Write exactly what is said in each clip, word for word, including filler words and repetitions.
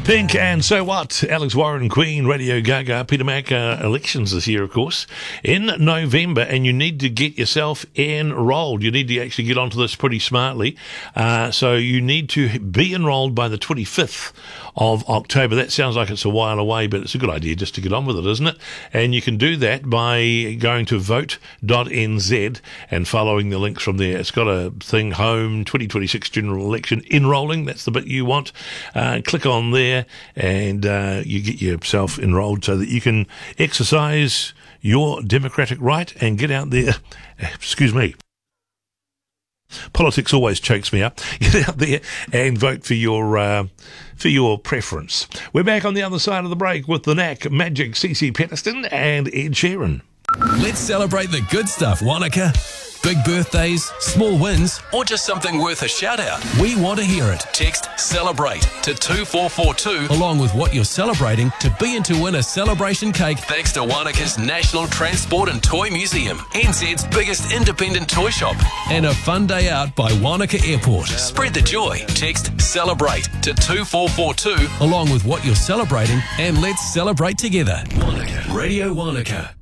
Pink and So What? Alex Warren, Queen, Radio Gaga, Peter Mac. Uh, elections this year, of course, in November, and you need to get yourself enrolled. You need to actually get onto this pretty smartly. Uh, so you need to be enrolled by the twenty-fifth of October. That sounds like it's a while away, but it's a good idea just to get on with it, isn't it? And you can do that by going to vote dot n z and following the links from there. It's got a thing, home, twenty twenty-six general election, enrolling. That's the bit you want. Uh, click on there and uh, you get yourself enrolled so that you can exercise your democratic right and get out there. Excuse me. Politics always chokes me up. Get out there and vote for your uh, for your preference. We're back on the other side of the break with the Knack, Magic, C C Peniston and Ed Sheeran. Let's celebrate the good stuff, Wanaka. Big birthdays, small wins, or just something worth a shout out. We want to hear it. Text CELEBRATE to two four four two along with what you're celebrating to be in to win a celebration cake thanks to Wanaka's National Transport and Toy Museum, N Z's biggest independent toy shop, and a fun day out by Wanaka Airport. Spread the joy. Text CELEBRATE to two four four two along with what you're celebrating and let's celebrate together. Wanaka. Radio Wanaka.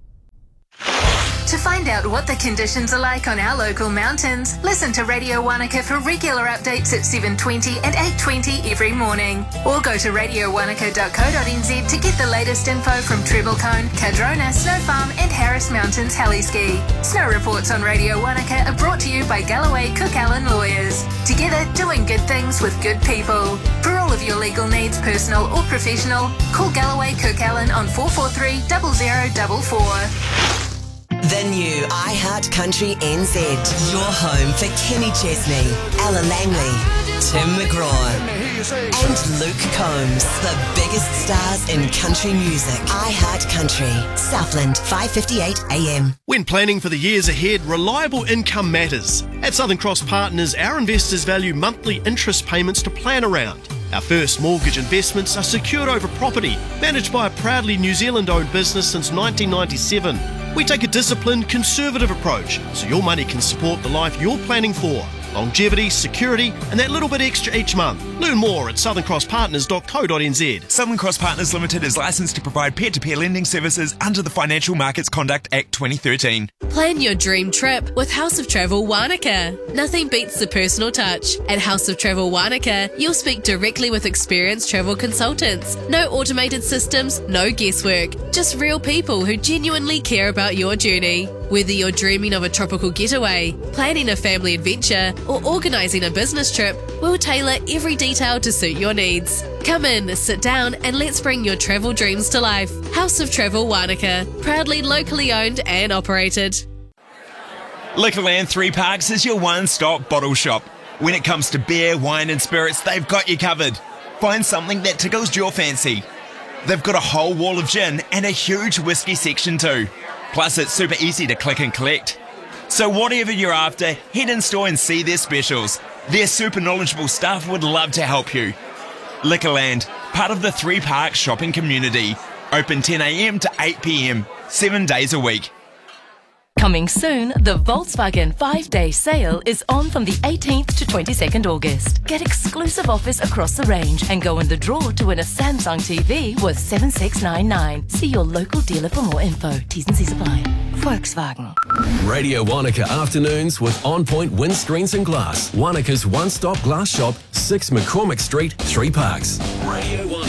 To find out what the conditions are like on our local mountains, listen to Radio Wanaka for regular updates at seven twenty and eight twenty every morning. Or go to radio wanaka dot co dot n z to get the latest info from Treble Cone, Cadrona, Snow Farm and Harris Mountains Heliski. Snow reports on Radio Wanaka are brought to you by Galloway Cook Allen Lawyers. Together, doing good things with good people. For all of your legal needs, personal or professional, call Galloway Cook Allen on four four three, zero zero four four. The new iHeart Country N Z. Your home for Kenny Chesney, Ella Langley, Tim McGraw, and Luke Combs. The biggest stars in country music. iHeart Country, Southland, five fifty-eight A M. When planning for the years ahead, reliable income matters. At Southern Cross Partners, our investors value monthly interest payments to plan around. Our first mortgage investments are secured over property, managed by a proudly New Zealand-owned business since nineteen ninety-seven. We take a disciplined, conservative approach so your money can support the life you're planning for. Longevity, security, and that little bit extra each month. Learn more at southern cross partners dot co dot n z. Southern Cross Partners Limited is licensed to provide peer-to-peer lending services under the Financial Markets Conduct Act twenty thirteen. Plan your dream trip with House of Travel Wanaka. Nothing beats the personal touch. At House of Travel Wanaka, you'll speak directly with experienced travel consultants. No automated systems, no guesswork. Just real people who genuinely care about your journey. Whether you're dreaming of a tropical getaway, planning a family adventure, or organising a business trip, we'll tailor every detail to suit your needs. Come in, sit down, and let's bring your travel dreams to life. House of Travel Wanaka, proudly locally owned and operated. Liquorland Three Parks is your one-stop bottle shop. When it comes to beer, wine and spirits, they've got you covered. Find something that tickles your fancy. They've got a whole wall of gin and a huge whiskey section too. Plus, it's super easy to click and collect. So whatever you're after, head in store and see their specials. Their super knowledgeable staff would love to help you. Liquorland, part of the Three Parks shopping community. Open ten a m to eight p m, seven days a week. Coming soon, the Volkswagen five-day sale is on from the eighteenth to twenty-second August. Get exclusive offers across the range and go in the draw to win a Samsung T V worth seven six nine nine. See your local dealer for more info. T's and C's apply. Volkswagen. Radio Wanaka afternoons with On Point Windscreens and Glass. Wanaka's one-stop glass shop, six McCormick Street, Three Parks. Radio Wanaka.